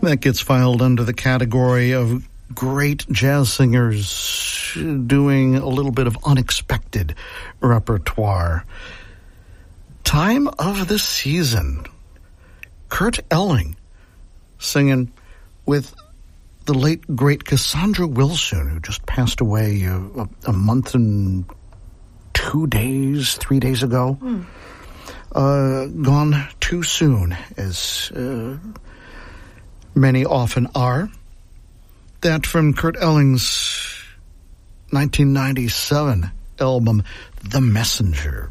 That gets filed under the category of great jazz singers doing a little bit of unexpected repertoire. Time of the season. Kurt Elling singing with the late, great Cassandra Wilson, who just passed away a month and 3 days ago. Gone too soon, as many often are. That from Kurt Elling's 1997 album, The Messenger.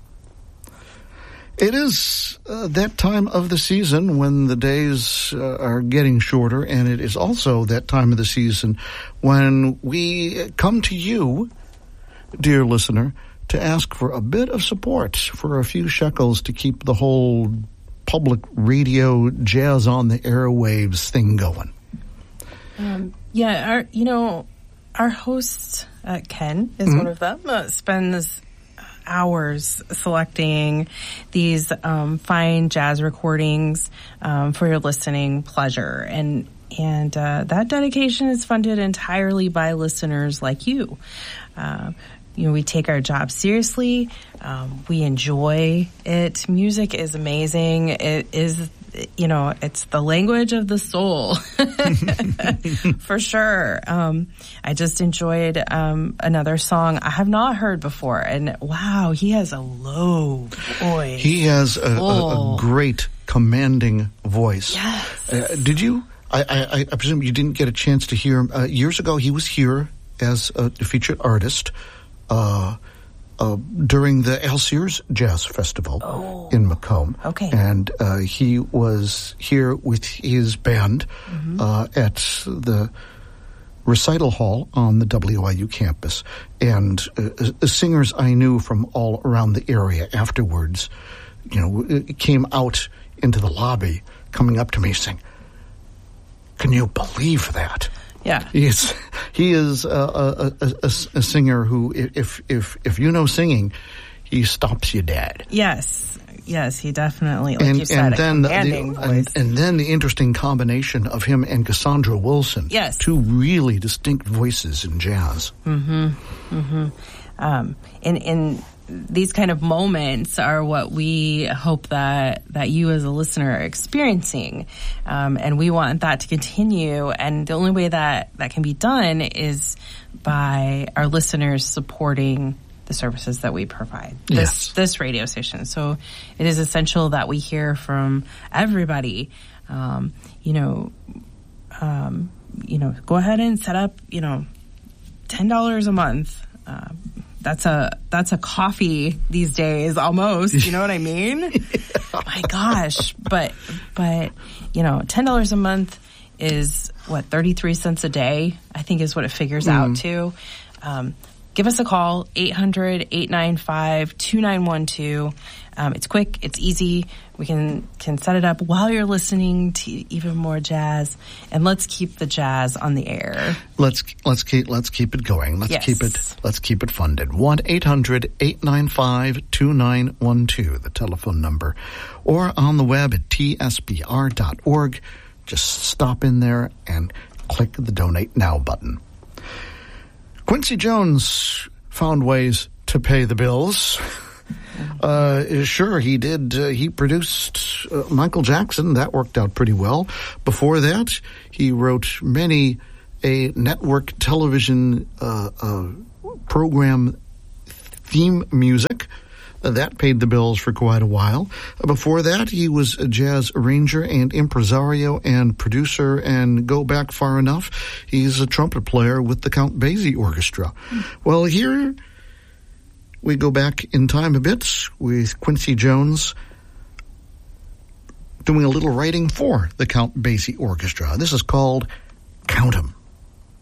It is that time of the season when the days are getting shorter, and it is also that time of the season when we come to you, dear listener, to ask for a bit of support, for a few shekels to keep the whole public radio jazz on the airwaves thing going. Our host, Ken, is one of them, spends hours selecting these fine jazz recordings for your listening pleasure. And that dedication is funded entirely by listeners like you. We take our job seriously. We enjoy it. Music is amazing. It is, it's the language of the soul, for sure. I just enjoyed another song I have not heard before, and wow, he has a low voice. He has a great, commanding voice. Yes. Did you? I presume you didn't get a chance to hear him. Years ago, he was here as a featured artist during the Al Sears Jazz Festival in Macomb. Okay. And he was here with his band at the recital hall on the WIU campus. And singers I knew from all around the area afterwards, came out into the lobby, coming up to me saying, "Can you believe that?" Yeah, he is a singer who, if you know singing, he stops you dead. Yes, he definitely, like you said, a commanding voice. And then the interesting combination of him and Cassandra Wilson. Yes, two really distinct voices in jazz. In these kind of moments are what we hope that you as a listener are experiencing. And we want that to continue. And the only way that can be done is by our listeners supporting the services that we provide, this radio station. So it is essential that we hear from everybody. Go ahead and set up, $10 a month. That's a coffee these days, almost. You know what I mean? My gosh. But $10 a month is what, 33 cents a day, I think is what it figures out to. Give us a call, 800-895-2912. It's quick, it's easy. We can set it up while you're listening to even more jazz, and let's keep the jazz on the air. Let's keep it going. Let's keep it funded. 1-800-895-2912, the telephone number, or on the web at tsbr.org. Just stop in there and click the Donate Now button. Quincy Jones found ways to pay the bills. Sure, he did. He produced Michael Jackson. That worked out pretty well. Before that, he wrote many a network television program theme music. That paid the bills for quite a while. Before that, he was a jazz arranger and impresario and producer, and go back far enough, he's a trumpet player with the Count Basie Orchestra. Well, here we go back in time a bit with Quincy Jones doing a little writing for the Count Basie Orchestra. This is called Count 'Em.